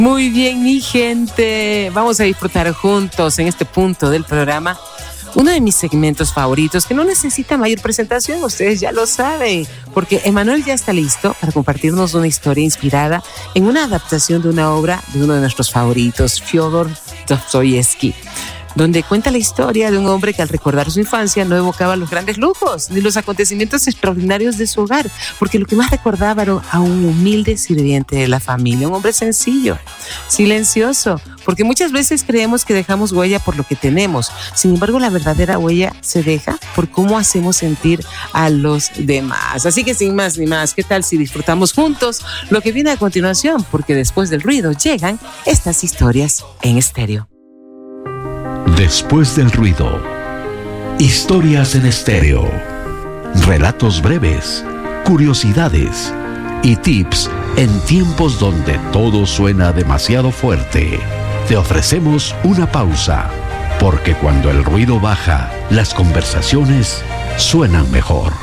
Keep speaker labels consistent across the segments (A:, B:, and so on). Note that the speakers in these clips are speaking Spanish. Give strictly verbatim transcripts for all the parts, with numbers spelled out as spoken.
A: Muy bien, mi gente. Vamos a disfrutar juntos en este punto del programa uno de mis segmentos favoritos que no necesita mayor presentación, ustedes ya lo saben, porque Emanuel ya está listo para compartirnos una historia inspirada en una adaptación de una obra de uno de nuestros favoritos, Fyodor Dostoyevsky, donde cuenta la historia de un hombre que al recordar su infancia no evocaba los grandes lujos ni los acontecimientos extraordinarios de su hogar, porque lo que más recordaba era a un humilde sirviente de la familia, un hombre sencillo, silencioso, porque muchas veces creemos que dejamos huella por lo que tenemos. Sin embargo, la verdadera huella se deja por cómo hacemos sentir a los demás. Así que sin más ni más, ¿qué tal si disfrutamos juntos lo que viene a continuación? Porque después del ruido llegan estas historias en estéreo.
B: Después del ruido, historias en estéreo, relatos breves, curiosidades y tips en tiempos donde todo suena demasiado fuerte. Te ofrecemos una pausa, porque cuando el ruido baja, las conversaciones suenan mejor.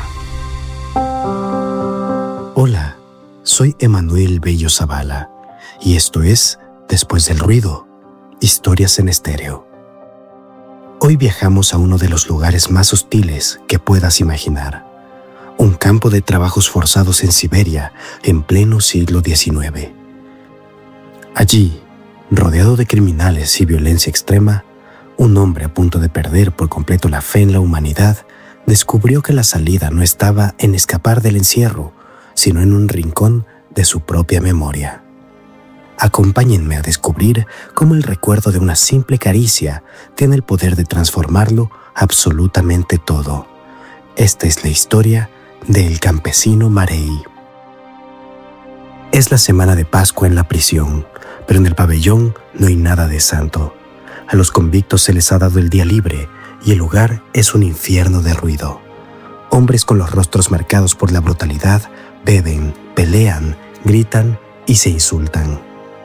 C: Hola, soy Emanuel Bello Zavala y esto es Después del ruido, historias en estéreo. Hoy viajamos a uno de los lugares más hostiles que puedas imaginar. Un campo de trabajos forzados en Siberia en pleno siglo diecinueve. Allí, rodeado de criminales y violencia extrema, un hombre a punto de perder por completo la fe en la humanidad descubrió que la salida no estaba en escapar del encierro, sino en un rincón de su propia memoria. Acompáñenme a descubrir cómo el recuerdo de una simple caricia tiene el poder de transformarlo absolutamente todo. Esta es la historia del campesino Marey. Es la semana de Pascua en la prisión, pero en el pabellón no hay nada de santo. A los convictos se les ha dado el día libre y el lugar es un infierno de ruido. Hombres con los rostros marcados por la brutalidad beben, pelean, gritan y se insultan.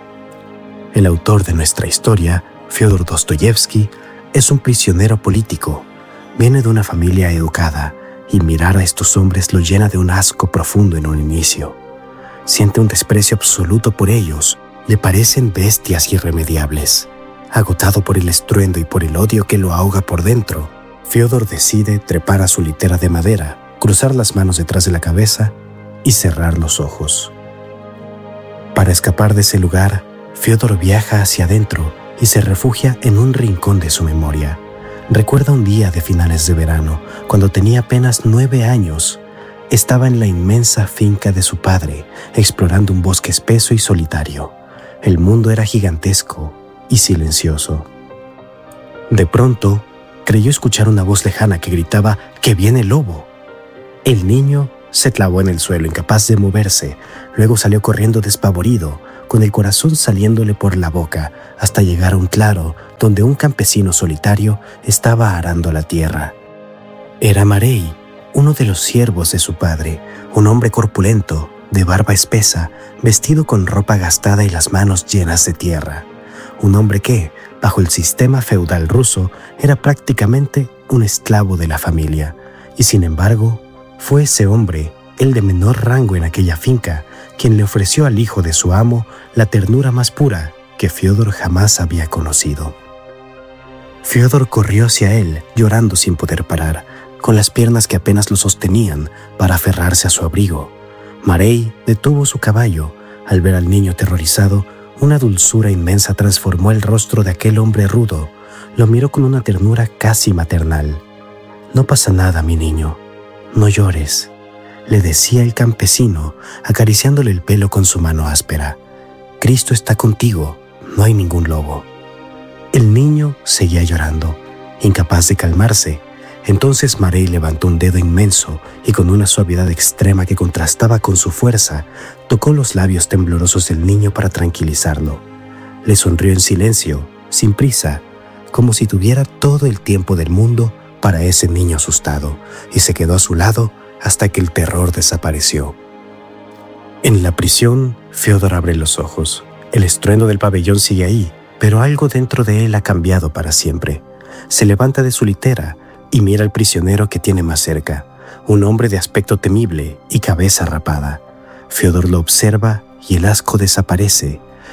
C: El autor de nuestra historia, Fyodor Dostoyevsky, es un prisionero político. Viene de una familia educada y mirar a estos hombres lo llena de un asco profundo en un inicio. Siente un desprecio absoluto por ellos, le parecen bestias irremediables. Agotado por el estruendo y por el odio que lo ahoga por dentro, Fyodor decide trepar a su litera de madera, cruzar las manos detrás de la cabeza y cerrar los ojos. Para escapar de ese lugar, Fyodor viaja hacia adentro y se refugia en un rincón de su memoria. Recuerda un día de finales de verano, cuando tenía apenas nueve años. Estaba en la inmensa finca de su padre, explorando un bosque espeso y solitario. El mundo era gigantesco y silencioso. De pronto, creyó escuchar una voz lejana que gritaba «¡Que viene el lobo!». El niño se clavó en el suelo, incapaz de moverse. Luego salió corriendo despavorido, con el corazón saliéndole por la boca, hasta llegar a un claro donde un campesino solitario estaba arando la tierra. Era Marey, uno de los siervos de su padre, un hombre corpulento, de barba espesa, vestido con ropa gastada y las manos llenas de tierra. Un hombre que, bajo el sistema feudal ruso, era prácticamente un esclavo de la familia, y sin embargo, fue ese hombre, el de menor rango en aquella finca, quien le ofreció al hijo de su amo la ternura más pura que Fyodor jamás había conocido. Fyodor corrió hacia él, llorando sin poder parar, con las piernas que apenas lo sostenían para aferrarse a su abrigo. Marey detuvo su caballo. Al ver al niño aterrorizado, una dulzura inmensa transformó el rostro de aquel hombre rudo. Lo miró con una ternura casi maternal. «No pasa nada, mi niño. No llores», le decía el campesino, acariciándole el pelo con su mano áspera. «Cristo está contigo, no hay ningún lobo». El niño seguía llorando, incapaz de calmarse. Entonces Marey levantó un dedo inmenso y con una suavidad extrema que contrastaba con su fuerza, tocó los labios temblorosos del niño para tranquilizarlo. Le sonrió en silencio, sin prisa, como si tuviera todo el tiempo del mundo para ese niño asustado, y se quedó a su lado hasta que el terror desapareció. En la prisión, Fyodor abre los ojos. El estruendo del pabellón sigue ahí, pero algo dentro de él ha cambiado para siempre. Se levanta de su litera y mira al prisionero que tiene más cerca, un hombre de aspecto temible y cabeza rapada. Fyodor lo observa y el asco desaparece.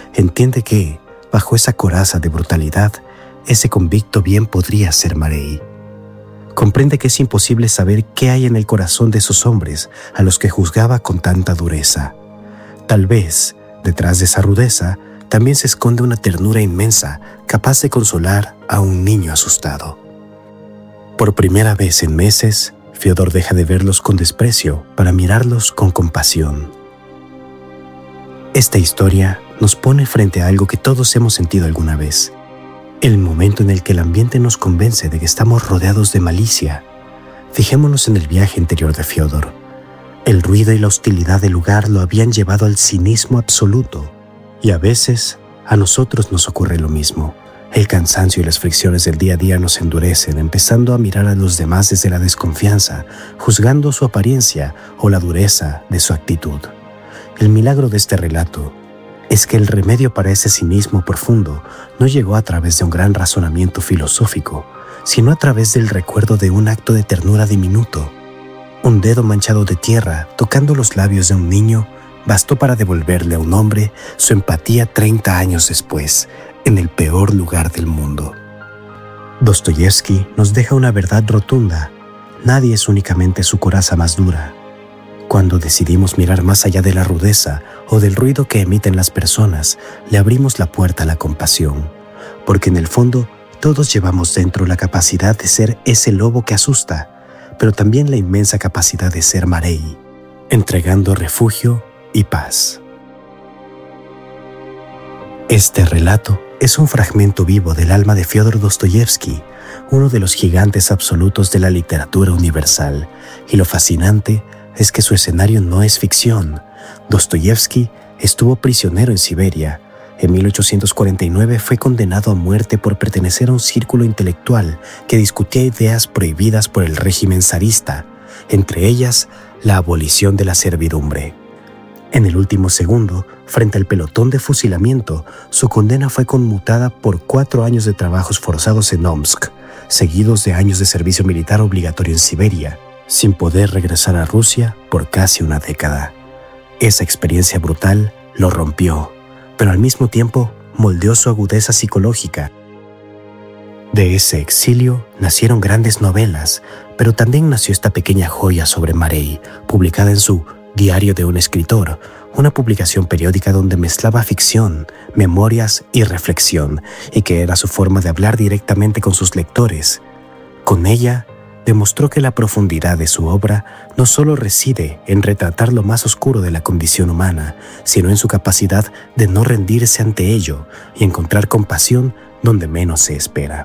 C: entiende que, bajo esa coraza de brutalidad, ese convicto bien podría ser Marey. Comprende que es imposible saber qué hay en el corazón de esos hombres a los que juzgaba con tanta dureza. Tal vez, detrás de esa rudeza, también se esconde una ternura inmensa capaz de consolar a un niño asustado. Por primera vez en meses, Fiodor deja de verlos con desprecio para mirarlos con compasión. Esta historia nos pone frente a algo que todos hemos sentido alguna vez. El momento en el que el ambiente nos convence de que estamos rodeados de malicia. Fijémonos en el viaje interior de Fiodor. El ruido y la hostilidad del lugar lo habían llevado al cinismo absoluto. Y a veces, a nosotros nos ocurre lo mismo. El cansancio y las fricciones del día a día nos endurecen, empezando a mirar a los demás desde la desconfianza, juzgando su apariencia o la dureza de su actitud. El milagro de este relato es que el remedio para ese cinismo profundo no llegó a través de un gran razonamiento filosófico, sino a través del recuerdo de un acto de ternura diminuto. Un dedo manchado de tierra tocando los labios de un niño bastó para devolverle a un hombre su empatía treinta años después, en el peor lugar del mundo. Dostoyevsky nos deja una verdad rotunda: nadie es únicamente su coraza más dura. Cuando decidimos mirar más allá de la rudeza o del ruido que emiten las personas, le abrimos la puerta a la compasión, porque en el fondo todos llevamos dentro la capacidad de ser ese lobo que asusta, pero también la inmensa capacidad de ser Marey, entregando refugio y paz. Este relato es un fragmento vivo del alma de Fiodor Dostoyevsky, uno de los gigantes absolutos de la literatura universal, y lo fascinante es que su escenario no es ficción. Dostoyevsky estuvo prisionero en Siberia. En mil ochocientos cuarenta y nueve fue condenado a muerte por pertenecer a un círculo intelectual que discutía ideas prohibidas por el régimen zarista, entre ellas la abolición de la servidumbre. En el último segundo, frente al pelotón de fusilamiento, su condena fue conmutada por cuatro años de trabajos forzados en Omsk, seguidos de años de servicio militar obligatorio en Siberia, sin poder regresar a Rusia por casi una década. Esa experiencia brutal lo rompió, pero al mismo tiempo moldeó su agudeza psicológica. De ese exilio nacieron grandes novelas, pero también nació esta pequeña joya sobre Marey, publicada en su Diario de un escritor, una publicación periódica donde mezclaba ficción, memorias y reflexión, y que era su forma de hablar directamente con sus lectores. Con ella, demostró que la profundidad de su obra no solo reside en retratar lo más oscuro de la condición humana, sino en su capacidad de no rendirse ante ello y encontrar compasión donde menos se espera.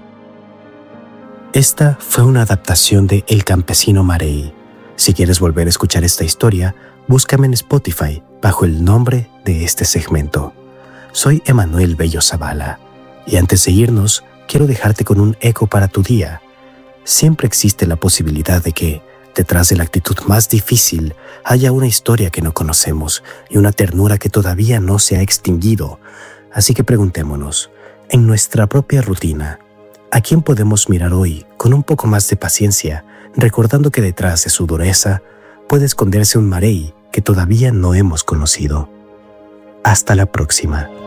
C: Esta fue una adaptación de El campesino Marey. Si quieres volver a escuchar esta historia, búscame en Spotify bajo el nombre de este segmento. Soy Emanuel Bello Zavala, y antes de irnos, quiero dejarte con un eco para tu día. Siempre existe la posibilidad de que, detrás de la actitud más difícil, haya una historia que no conocemos y una ternura que todavía no se ha extinguido. Así que preguntémonos, en nuestra propia rutina, ¿a quién podemos mirar hoy con un poco más de paciencia, recordando que detrás de su dureza puede esconderse un Marey que todavía no hemos conocido? Hasta la próxima.